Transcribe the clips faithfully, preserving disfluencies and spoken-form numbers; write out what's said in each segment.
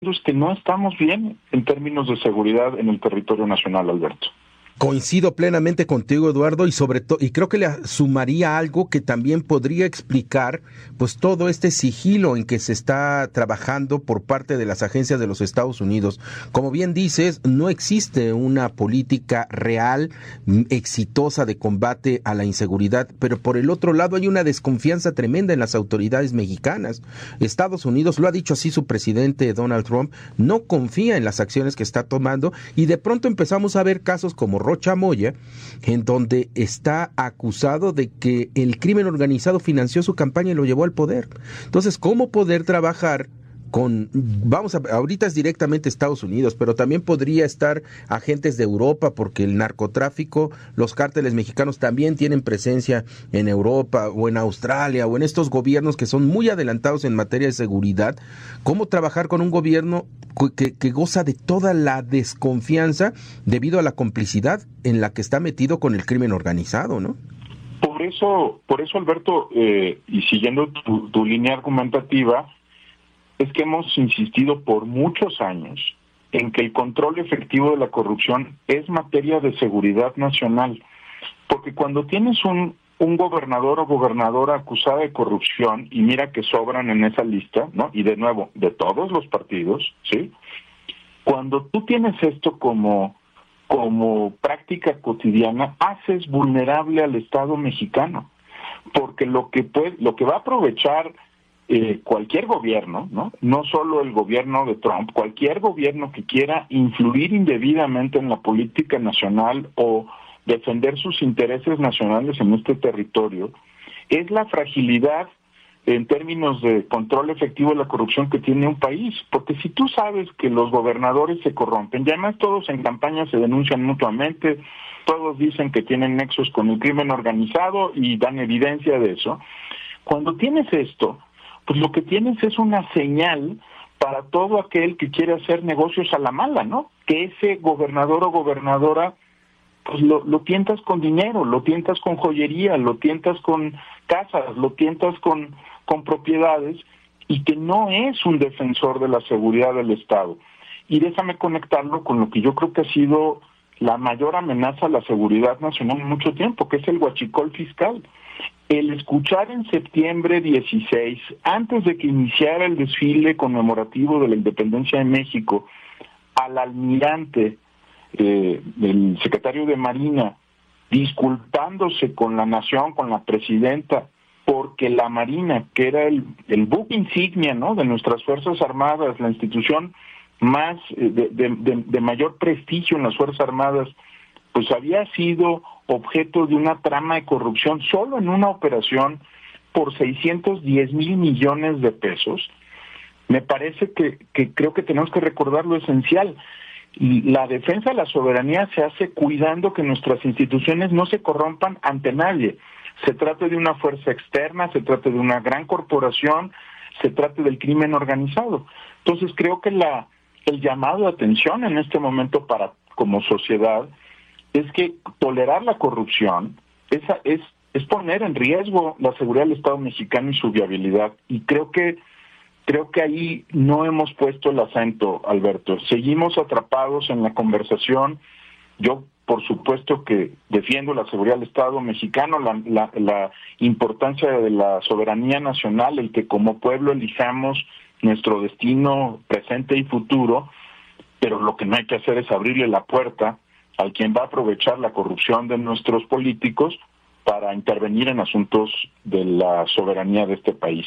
es que no estamos bien en términos de seguridad en el territorio nacional, Alberto. Coincido plenamente contigo, Eduardo, y sobre todo, y creo que le sumaría algo que también podría explicar, pues todo este sigilo en que se está trabajando por parte de las agencias de los Estados Unidos. Como bien dices, no existe una política real, exitosa de combate a la inseguridad, pero por el otro lado hay una desconfianza tremenda en las autoridades mexicanas. Estados Unidos, lo ha dicho así su presidente Donald Trump, no confía en las acciones que está tomando, y de pronto empezamos a ver casos como Rocha Moya, en donde está acusado de que el crimen organizado financió su campaña y lo llevó al poder. Entonces, ¿cómo poder trabajar con, vamos a, ahorita es directamente Estados Unidos, pero también podría estar agentes de Europa, porque el narcotráfico, los cárteles mexicanos también tienen presencia en Europa o en Australia o en estos gobiernos que son muy adelantados en materia de seguridad? ¿Cómo trabajar con un gobierno que, que goza de toda la desconfianza debido a la complicidad en la que está metido con el crimen organizado, ¿no? Por eso, por eso Alberto, eh, y siguiendo tu, tu línea argumentativa, es que hemos insistido por muchos años en que el control efectivo de la corrupción es materia de seguridad nacional, porque cuando tienes un, un gobernador o gobernadora acusada de corrupción, y mira que sobran en esa lista, ¿no? Y de nuevo, de todos los partidos, ¿sí? Cuando tú tienes esto como, como práctica cotidiana, haces vulnerable al Estado mexicano, porque lo que puede, lo que va a aprovechar Eh, cualquier gobierno, ¿no? No solo el gobierno de Trump, cualquier gobierno que quiera influir indebidamente en la política nacional o defender sus intereses nacionales en este territorio, es la fragilidad en términos de control efectivo de la corrupción que tiene un país. Porque si tú sabes que los gobernadores se corrompen, y además todos en campaña se denuncian mutuamente, todos dicen que tienen nexos con el crimen organizado y dan evidencia de eso, cuando tienes esto, pues lo que tienes es una señal para todo aquel que quiere hacer negocios a la mala, ¿no? Que ese gobernador o gobernadora, pues lo, lo tientas con dinero, lo tientas con joyería, lo tientas con casas, lo tientas con, con propiedades, y que no es un defensor de la seguridad del Estado. Y déjame conectarlo con lo que yo creo que ha sido la mayor amenaza a la seguridad nacional en mucho tiempo, que es el huachicol fiscal. El escuchar en septiembre dieciséis, antes de que iniciara el desfile conmemorativo de la independencia de México, al almirante, eh, el secretario de Marina, disculpándose con la nación, con la presidenta, porque la Marina, que era el, el buque insignia, ¿no?, de nuestras Fuerzas Armadas, la institución más de, de, de, de mayor prestigio en las Fuerzas Armadas, pues había sido objeto de una trama de corrupción solo en una operación por seiscientos diez mil millones de pesos. Me parece que, que creo que tenemos que recordar lo esencial. Y la defensa de la soberanía se hace cuidando que nuestras instituciones no se corrompan ante nadie. Se trate de una fuerza externa, se trate de una gran corporación, se trate del crimen organizado. Entonces creo que la el llamado de atención en este momento para como sociedad es que tolerar la corrupción es, es, es poner en riesgo la seguridad del Estado mexicano y su viabilidad. Y creo que creo que ahí no hemos puesto el acento, Alberto. Seguimos atrapados en la conversación. Yo, por supuesto, que defiendo la seguridad del Estado mexicano, la, la, la importancia de la soberanía nacional, el que como pueblo elijamos nuestro destino presente y futuro, pero lo que no hay que hacer es abrirle la puerta al quien va a aprovechar la corrupción de nuestros políticos para intervenir en asuntos de la soberanía de este país.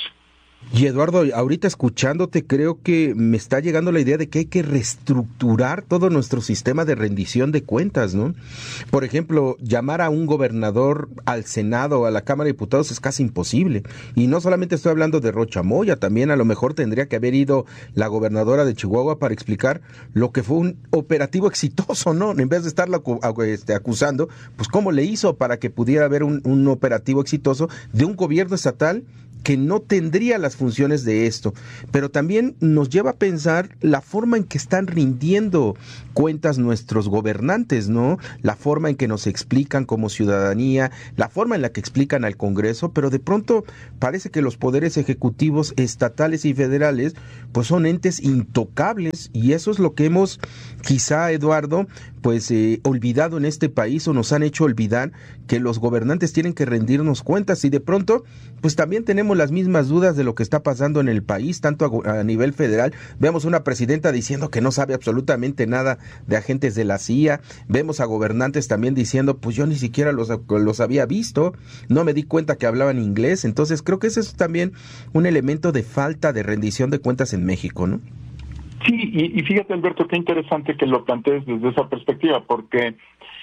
Y Eduardo, ahorita escuchándote, creo que me está llegando la idea de que hay que reestructurar todo nuestro sistema de rendición de cuentas, ¿no? Por ejemplo, llamar a un gobernador al Senado o a la Cámara de Diputados es casi imposible. Y no solamente estoy hablando de Rocha Moya, también a lo mejor tendría que haber ido la gobernadora de Chihuahua para explicar lo que fue un operativo exitoso, ¿no? En vez de estarlo acusando, pues cómo le hizo para que pudiera haber un, un operativo exitoso de un gobierno estatal que no tendría las funciones de esto, pero también nos lleva a pensar la forma en que están rindiendo cuentas nuestros gobernantes, ¿no? La forma en que nos explican como ciudadanía, la forma en la que explican al Congreso, pero de pronto parece que los poderes ejecutivos estatales y federales pues son entes intocables, y eso es lo que hemos quizá, Eduardo, pues eh, olvidado en este país, o nos han hecho olvidar que los gobernantes tienen que rendirnos cuentas, y de pronto pues también tenemos las mismas dudas de lo que está pasando en el país, tanto a, a nivel federal. Vemos una presidenta diciendo que no sabe absolutamente nada de agentes de la C I A, vemos a gobernantes también diciendo pues yo ni siquiera los, los había visto, no me di cuenta que hablaban inglés. Entonces creo que ese es también un elemento de falta de rendición de cuentas en México, ¿no? Sí, y, y fíjate, Alberto, qué interesante que lo plantees desde esa perspectiva, porque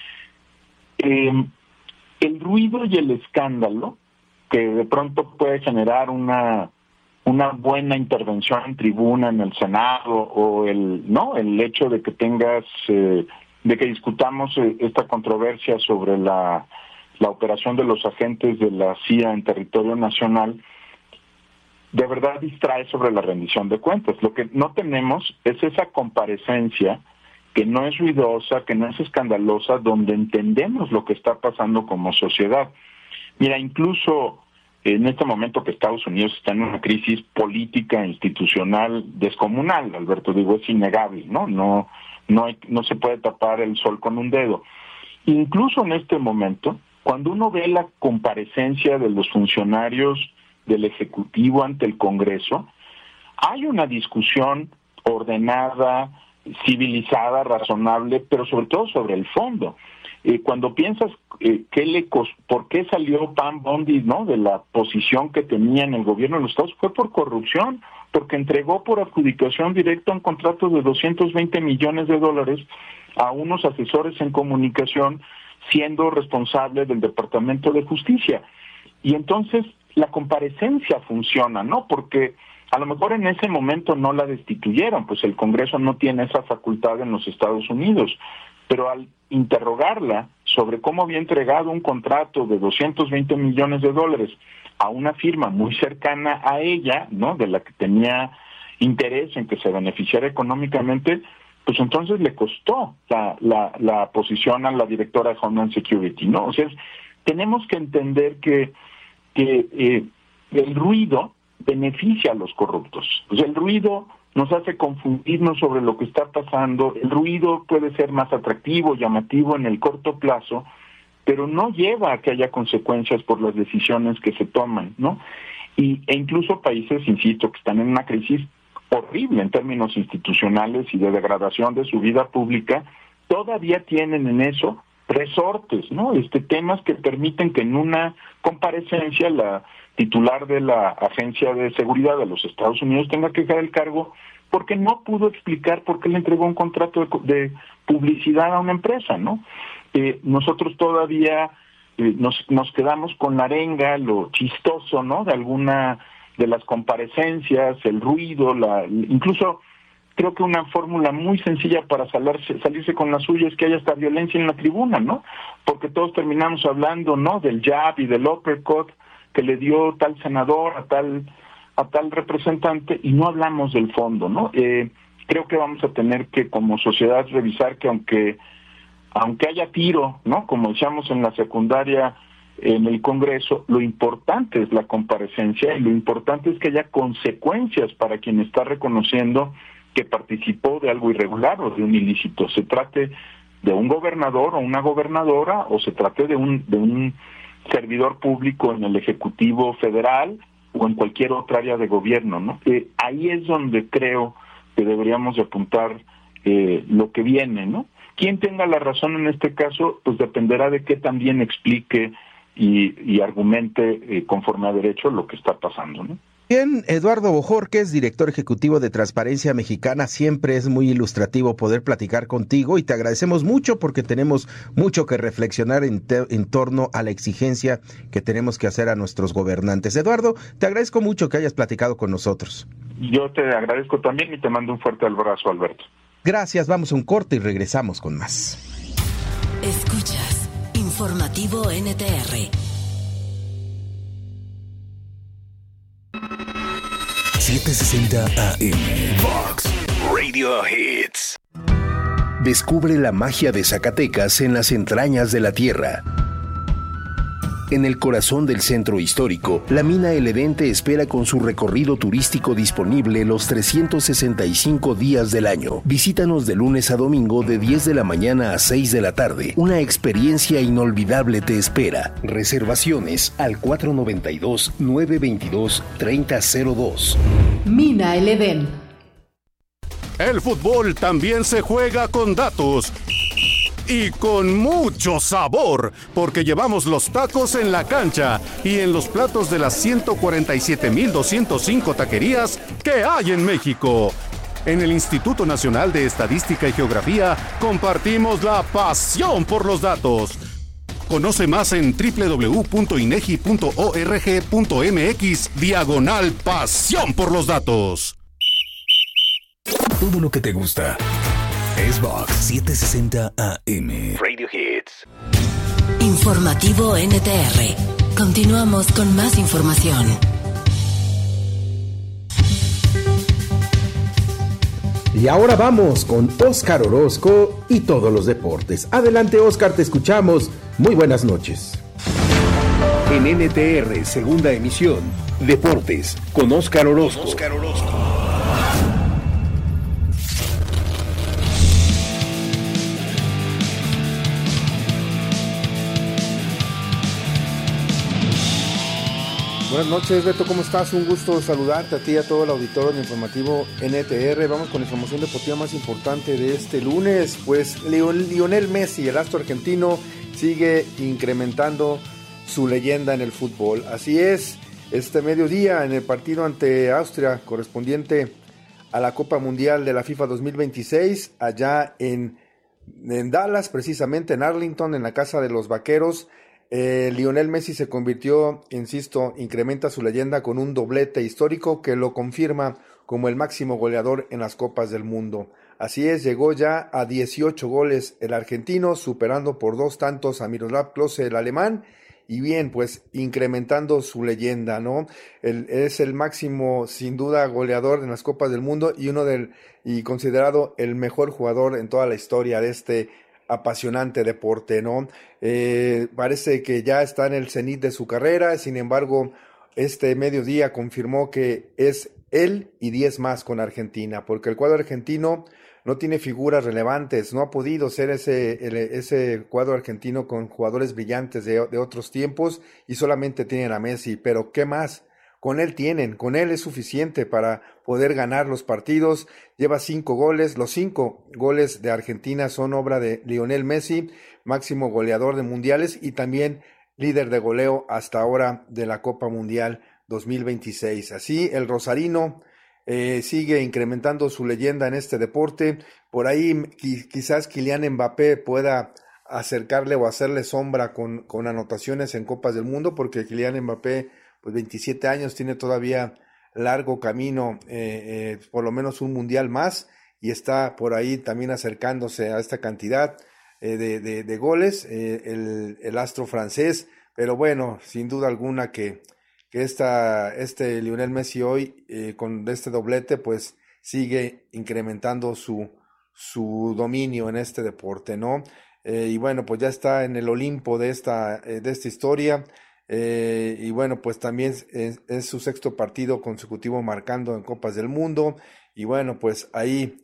eh, el ruido y el escándalo que de pronto puede generar una una buena intervención en tribuna en el Senado, o el no el hecho de que tengas eh, de que discutamos eh, esta controversia sobre la la operación de los agentes de la C I A en territorio nacional, de verdad distrae sobre la rendición de cuentas. Lo que no tenemos es esa comparecencia que no es ruidosa, que no es escandalosa, donde entendemos lo que está pasando como sociedad. Mira, incluso en este momento que Estados Unidos está en una crisis política e institucional descomunal, Alberto, digo, es innegable, ¿no? No, no, hay, no se puede tapar el sol con un dedo. Incluso en este momento, cuando uno ve la comparecencia de los funcionarios del Ejecutivo ante el Congreso, hay una discusión ordenada, civilizada, razonable, pero sobre todo sobre el fondo. Eh, cuando piensas eh, qué le cost- por qué salió Pam Bondi, ¿no?, de la posición que tenía en el gobierno de los Estados, fue por corrupción, porque entregó por adjudicación directa un contrato de doscientos veinte millones de dólares a unos asesores en comunicación, siendo responsable del Departamento de Justicia. Y entonces la comparecencia funciona, ¿no? Porque a lo mejor en ese momento no la destituyeron, pues el Congreso no tiene esa facultad en los Estados Unidos, pero al interrogarla sobre cómo había entregado un contrato de doscientos veinte millones de dólares a una firma muy cercana a ella, ¿no?, de la que tenía interés en que se beneficiara económicamente, pues entonces le costó la, la, la posición a la directora de Homeland Security, ¿no? O sea, tenemos que entender que, que eh, el ruido beneficia a los corruptos. O sea, el ruido nos hace confundirnos sobre lo que está pasando, el ruido puede ser más atractivo, llamativo en el corto plazo, pero no lleva a que haya consecuencias por las decisiones que se toman, ¿no? Y, e incluso países, insisto, que están en una crisis horrible en términos institucionales y de degradación de su vida pública, todavía tienen en eso resortes, ¿no? Este temas que permiten que en una comparecencia la titular de la Agencia de Seguridad de los Estados Unidos tenga que dejar el cargo porque no pudo explicar por qué le entregó un contrato de, de publicidad a una empresa, ¿no? Eh, nosotros todavía eh, nos, nos quedamos con la arenga, lo chistoso, ¿no?, de alguna de las comparecencias, el ruido, la incluso creo que una fórmula muy sencilla para salirse, salirse con la suya es que haya hasta violencia en la tribuna, ¿no? Porque todos terminamos hablando, ¿no?, del jab y del uppercut que le dio tal senador a tal a tal representante y no hablamos del fondo, ¿no? Eh, creo que vamos a tener que como sociedad revisar que aunque aunque haya tiro, ¿no?, como decíamos en la secundaria en el Congreso, lo importante es la comparecencia y lo importante es que haya consecuencias para quien está reconociendo que participó de algo irregular o de un ilícito, se trate de un gobernador o una gobernadora o se trate de un de un servidor público en el Ejecutivo Federal o en cualquier otra área de gobierno, ¿no? Eh, ahí es donde creo que deberíamos de apuntar eh, lo que viene, ¿no? Quien tenga la razón en este caso, pues dependerá de qué también explique y, y argumente eh, conforme a derecho lo que está pasando, ¿no? Bien, Eduardo Bojorquez, director ejecutivo de Transparencia Mexicana, siempre es muy ilustrativo poder platicar contigo y te agradecemos mucho porque tenemos mucho que reflexionar en, te, en torno a la exigencia que tenemos que hacer a nuestros gobernantes. Eduardo, te agradezco mucho que hayas platicado con nosotros. Yo te agradezco también y te mando un fuerte abrazo, Alberto. Gracias, vamos a un corte y regresamos con más. Escuchas Informativo. 'Informativo N T R'. Informativo N T R. setecientos sesenta A M. Vox Radio Hits. Descubre la magia de Zacatecas en las entrañas de la tierra. En el corazón del centro histórico, la mina El Edén te espera con su recorrido turístico disponible los trescientos sesenta y cinco días del año. Visítanos de lunes a domingo de diez de la mañana a seis de la tarde. Una experiencia inolvidable te espera. Reservaciones al cuatro noventa y dos, nueve veintidós, treinta cero dos. Mina El Edén. El fútbol también se juega con datos. Y con mucho sabor, porque llevamos los tacos en la cancha y en los platos de las ciento cuarenta y siete mil doscientos cinco taquerías que hay en México. En el Instituto Nacional de Estadística y Geografía compartimos la pasión por los datos. Conoce más en doble u doble u doble u punto inegi punto org punto mx diagonal pasión por los datos. Todo lo que te gusta es Vox setecientos sesenta A M. Radio Hits. Informativo N T R. Continuamos con más información. Y ahora vamos con Óscar Orozco y todos los deportes. Adelante, Óscar, te escuchamos. Muy buenas noches. En N T R, segunda emisión, Deportes, con Óscar Orozco. Óscar Orozco. Buenas noches, Beto, ¿cómo estás? Un gusto saludarte a ti y a todo el auditorio del informativo N T R. Vamos con la información deportiva más importante de este lunes. Pues Lionel Messi, el astro argentino, sigue incrementando su leyenda en el fútbol. Así es, este mediodía en el partido ante Austria, correspondiente a la Copa Mundial de la FIFA dos mil veintiséis, allá en, en Dallas, precisamente en Arlington, en la casa de los Vaqueros, Eh, Lionel Messi se convirtió, insisto, incrementa su leyenda con un doblete histórico que lo confirma como el máximo goleador en las Copas del Mundo. Así es, llegó ya a dieciocho goles el argentino, superando por dos tantos a Miroslav Klose, el alemán, y bien, pues incrementando su leyenda, ¿no? El, es el máximo, sin duda, goleador en las Copas del Mundo y uno del, y considerado el mejor jugador en toda la historia de este apasionante deporte, ¿no? Eh, parece que ya está en el cenit de su carrera, sin embargo, este mediodía confirmó que es él y diez más con Argentina, porque el cuadro argentino no tiene figuras relevantes, no ha podido ser ese, el, ese cuadro argentino con jugadores brillantes de, de otros tiempos y solamente tienen a Messi, pero ¿qué más? Con él tienen, con él es suficiente para poder ganar los partidos. Lleva cinco goles, los cinco goles de Argentina son obra de Lionel Messi, máximo goleador de mundiales y también líder de goleo hasta ahora de la Copa Mundial dos mil veintiséis. Así, el rosarino eh, sigue incrementando su leyenda en este deporte. Por ahí qui- quizás Kylian Mbappé pueda acercarle o hacerle sombra con, con anotaciones en Copas del Mundo, porque Kylian Mbappé, pues veintisiete años, tiene todavía largo camino, eh, eh, por lo menos un mundial más, y está por ahí también acercándose a esta cantidad eh, de, de, de goles, eh, el, el astro francés, pero bueno, sin duda alguna que, que esta, este Lionel Messi hoy, eh, con este doblete, pues sigue incrementando su, su dominio en este deporte, ¿no? Eh, y bueno, pues ya está en el Olimpo de esta, eh, de esta historia. Eh, y bueno, pues también es, es su sexto partido consecutivo marcando en Copas del Mundo, y bueno, pues ahí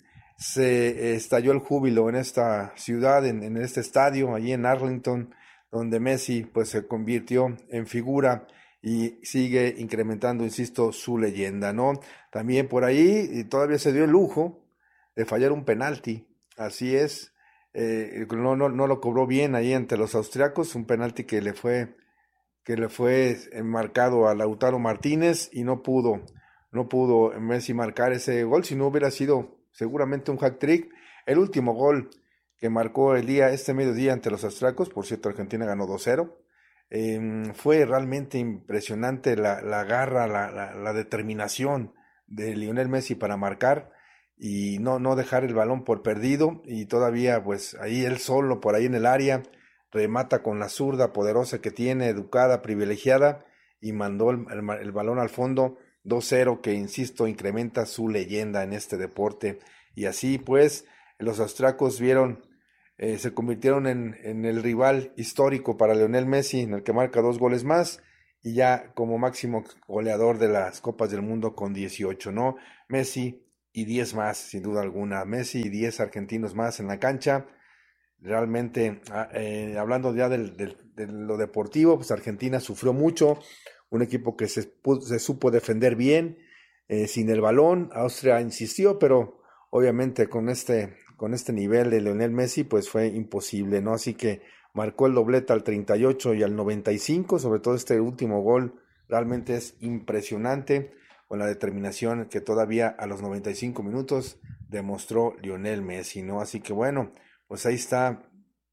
se estalló el júbilo en esta ciudad, en, en este estadio, allí en Arlington, donde Messi pues se convirtió en figura y sigue incrementando, insisto, su leyenda, ¿no? También por ahí y todavía se dio el lujo de fallar un penalti, así es, eh, no, no, no lo cobró bien ahí ante los austriacos, un penalti que le fue que le fue marcado a Lautaro Martínez y no pudo, no pudo Messi marcar ese gol, si no hubiera sido seguramente un hat-trick. El último gol que marcó el día, este mediodía ante los austriacos, por cierto, Argentina ganó dos cero, eh, fue realmente impresionante la, la garra, la, la, la determinación de Lionel Messi para marcar y no, no dejar el balón por perdido, y todavía pues ahí él solo por ahí en el área, remata con la zurda poderosa que tiene, educada, privilegiada, y mandó el, el, el balón al fondo dos cero, que insisto, incrementa su leyenda en este deporte. Y así pues, los austriacos vieron, eh, se convirtieron en, en el rival histórico para Lionel Messi, en el que marca dos goles más, y ya como máximo goleador de las Copas del Mundo con dieciocho, ¿no? Messi y diez más, sin duda alguna. Messi y diez argentinos más en la cancha. Realmente, eh, hablando ya del, del, de lo deportivo, pues Argentina sufrió mucho, un equipo que se, se supo defender bien, eh, sin el balón. Austria insistió, pero obviamente con este, con este nivel de Lionel Messi, pues fue imposible, ¿no? Así que marcó el doblete al treinta y ocho y al noventa y cinco, sobre todo este último gol, realmente es impresionante, con la determinación que todavía a los noventa y cinco minutos demostró Lionel Messi, ¿no? Así que bueno, pues ahí está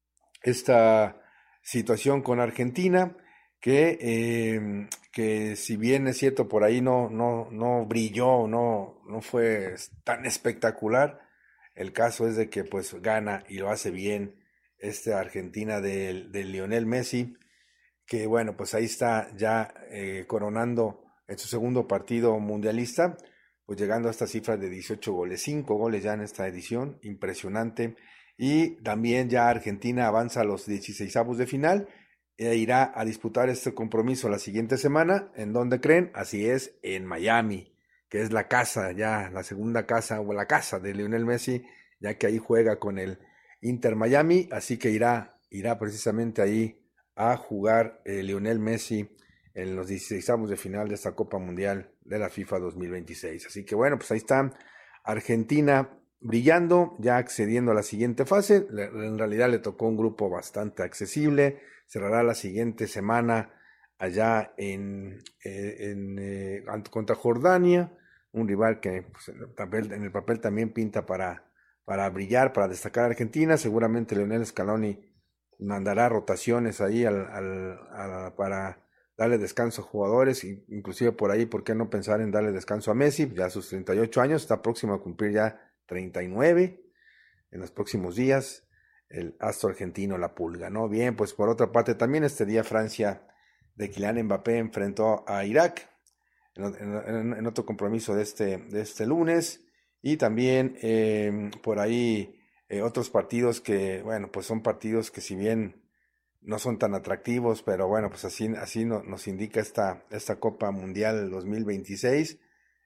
esta situación con Argentina, que, eh, que si bien es cierto por ahí no, no, no brilló, no, no fue tan espectacular, el caso es de que pues gana y lo hace bien esta Argentina de, de Lionel Messi, que bueno, pues ahí está ya eh, coronando en su segundo partido mundialista, pues llegando a esta cifra de dieciocho goles, cinco goles ya en esta edición, impresionante. Y también ya Argentina avanza a los dieciseisavos de final e irá a disputar este compromiso la siguiente semana. ¿En dónde creen? Así es, en Miami, que es la casa, ya la segunda casa o la casa de Lionel Messi, ya que ahí juega con el Inter Miami, así que irá, irá precisamente ahí a jugar eh, Lionel Messi en los dieciseisavos de final de esta Copa Mundial de la FIFA dos mil veintiséis. Así que bueno, pues ahí está Argentina brillando, ya accediendo a la siguiente fase. En realidad le tocó un grupo bastante accesible. Cerrará la siguiente semana allá en, eh, en eh, contra Jordania, un rival que pues, en, el papel, en el papel también pinta para, para brillar, para destacar a Argentina. Seguramente Lionel Scaloni mandará rotaciones ahí al, al, al, para darle descanso a jugadores, inclusive por ahí, ¿por qué no pensar en darle descanso a Messi? Ya a sus treinta y ocho años, está próximo a cumplir ya treinta y nueve en los próximos días, el astro argentino, la pulga, ¿no? Bien, pues por otra parte también este día Francia de Kylian Mbappé enfrentó a Irak en, en, en otro compromiso de este, de este lunes, y también eh, por ahí eh, otros partidos que, bueno, pues son partidos que si bien no son tan atractivos, pero bueno, pues así, así no, nos indica esta, esta Copa Mundial dos mil veintiséis,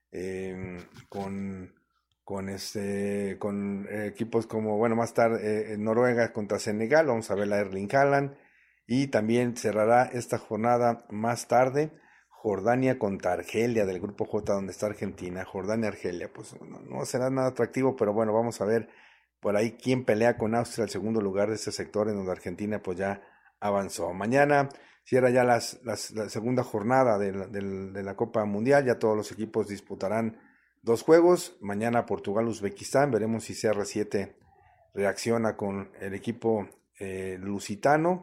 eh, con con este con eh, equipos como, bueno, más tarde eh, Noruega contra Senegal, vamos a ver a Erling Haaland, y también cerrará esta jornada más tarde Jordania contra Argelia del grupo J, donde está Argentina. Jordania-Argelia, pues no, no será nada atractivo, pero bueno, vamos a ver por ahí quién pelea con Austria el segundo lugar de este sector, en donde Argentina pues ya avanzó. Mañana cierra ya las, las, la segunda jornada de la, de, de la Copa Mundial, ya todos los equipos disputarán dos juegos. Mañana Portugal-Uzbekistán, veremos si C R siete reacciona con el equipo eh, lusitano,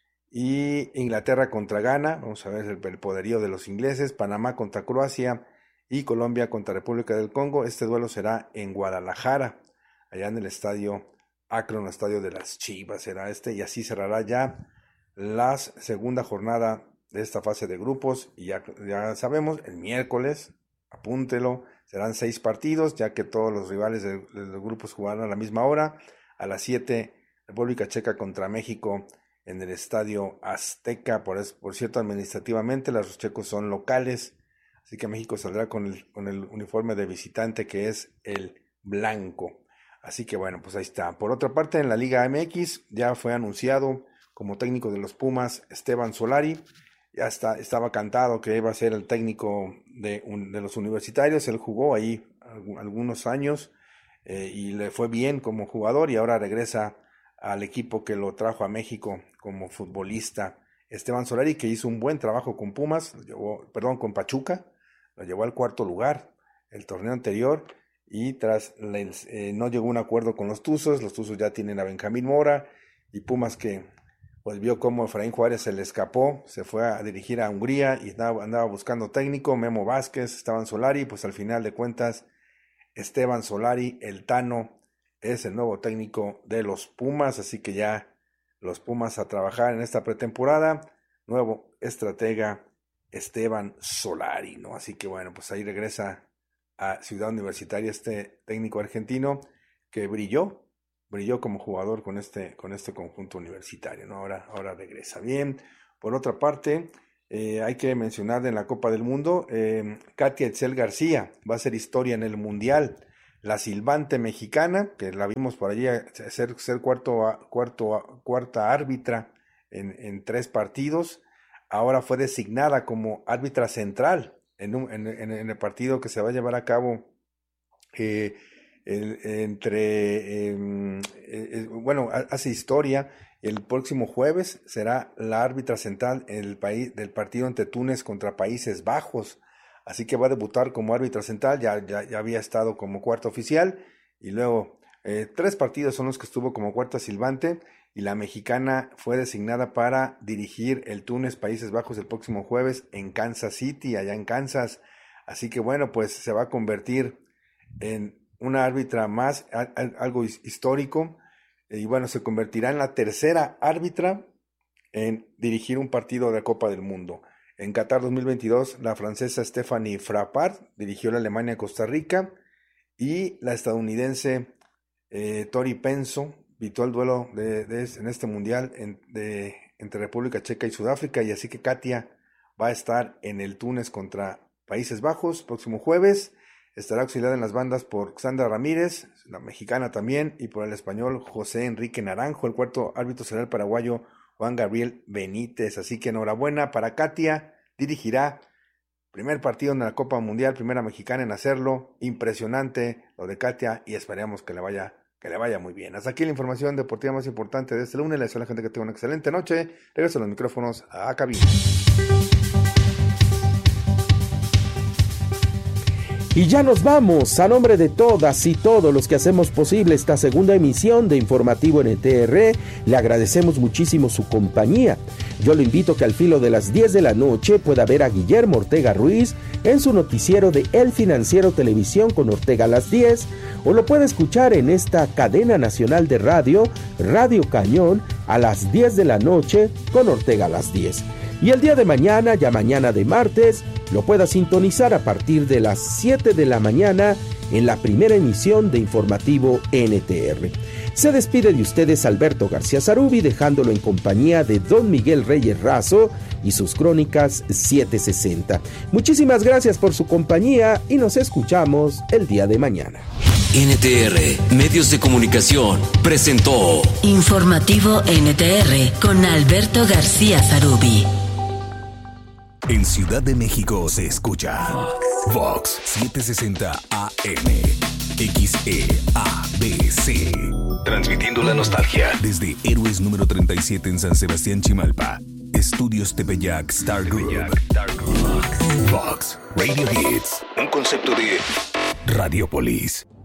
y Inglaterra contra Ghana, vamos a ver el, el poderío de los ingleses. Panamá contra Croacia y Colombia contra República del Congo. Este duelo será en Guadalajara, allá en el estadio Akron, estadio de las Chivas será este, y así cerrará ya la segunda jornada de esta fase de grupos. Y ya, ya sabemos, el miércoles, apúntelo, serán seis partidos, ya que todos los rivales de, de los grupos jugarán a la misma hora. A las siete, República Checa contra México en el Estadio Azteca. Por, es, por cierto, administrativamente los checos son locales, así que México saldrá con el, con el uniforme de visitante, que es el blanco. Así que bueno, pues ahí está. Por otra parte, en la Liga M X ya fue anunciado como técnico de los Pumas Esteban Solari. Ya está, estaba cantado que iba a ser el técnico de, un, de los universitarios. Él jugó ahí algunos años eh, y le fue bien como jugador, y ahora regresa al equipo que lo trajo a México como futbolista. Esteban Solari, que hizo un buen trabajo con Pumas, lo llevó, perdón, con Pachuca, lo llevó al cuarto lugar el torneo anterior, y tras eh, no llegó a un acuerdo con los Tuzos. Los Tuzos ya tienen a Benjamín Mora, y Pumas, que pues vio cómo Efraín Juárez se le escapó, se fue a dirigir a Hungría y andaba, andaba buscando técnico, Memo Vázquez, Esteban Solari. Pues al final de cuentas, Esteban Solari, el Tano, es el nuevo técnico de los Pumas, así que ya los Pumas a trabajar en esta pretemporada, nuevo estratega Esteban Solari, ¿no? Así que bueno, pues ahí regresa a Ciudad Universitaria este técnico argentino que brilló, brilló como jugador con este, con este conjunto universitario, ¿no? Ahora, ahora regresa. Bien, por otra parte, eh, hay que mencionar en la Copa del Mundo, eh, Katia Etzel García va a hacer historia en el Mundial. La silbante mexicana, que la vimos por allí ser, ser cuarto, cuarto, cuarta árbitra en, en tres partidos, ahora fue designada como árbitra central en, un, en, en el partido que se va a llevar a cabo eh, el, entre, eh, eh, bueno, hace historia. El próximo jueves será la árbitra central en el país, del partido entre Túnez contra Países Bajos. Así que va a debutar como árbitra central, ya, ya, ya había estado como cuarta oficial, y luego eh, tres partidos son los que estuvo como cuarta silbante, y la mexicana fue designada para dirigir el Túnez Países Bajos el próximo jueves en Kansas City, allá en Kansas. Así que bueno, pues se va a convertir en una árbitra más, a, a, algo histórico, y bueno, se convertirá en la tercera árbitra en dirigir un partido de Copa del Mundo. En Qatar dos mil veintidós, la francesa Stephanie Frappart dirigió la Alemania-Costa Rica, y la estadounidense eh, Tori Penso pitó el duelo de, de, en este mundial en, de, entre República Checa y Sudáfrica, y así que Katia va a estar en el Túnez contra Países Bajos próximo jueves. Estará auxiliada en las bandas por Sandra Ramírez, la mexicana también, y por el español José Enrique Naranjo. El cuarto árbitro será el paraguayo Juan Gabriel Benítez. Así que enhorabuena para Katia, dirigirá primer partido en la Copa Mundial, primera mexicana en hacerlo. Impresionante lo de Katia, y esperemos que le vaya, que le vaya muy bien. Hasta aquí la información deportiva más importante de este lunes. Les deseo a la gente que tenga una excelente noche. Regreso a los micrófonos a cabina. Y ya nos vamos, a nombre de todas y todos los que hacemos posible esta segunda emisión de Informativo N T R, le agradecemos muchísimo su compañía. Yo lo invito a que al filo de las diez de la noche pueda ver a Guillermo Ortega Ruiz en su noticiero de El Financiero Televisión con Ortega a las diez, o lo puede escuchar en esta cadena nacional de radio, Radio Cañón, a las diez de la noche con Ortega a las diez. Y el día de mañana, ya mañana de martes, lo pueda sintonizar a partir de las siete de la mañana en la primera emisión de Informativo N T R. Se despide de ustedes Alberto García Zarubi, dejándolo en compañía de Don Miguel Reyes Razo y sus crónicas setecientos sesenta. Muchísimas gracias por su compañía y nos escuchamos el día de mañana. N T R, Medios de Comunicación, presentó Informativo N T R con Alberto García Zarubi. En Ciudad de México se escucha Vox setecientos sesenta A M, X E A B C. Transmitiendo la nostalgia desde Héroes número treinta y siete en San Sebastián, Chimalpa. Estudios Tepeyac Star Group. Vox Radio Hits, un concepto de Radiopolis.